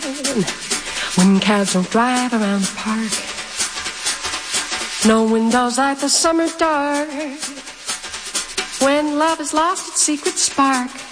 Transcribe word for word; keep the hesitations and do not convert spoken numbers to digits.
when cabs don't drive around the park. No windows light the summer dark. When love has lost its secret spark.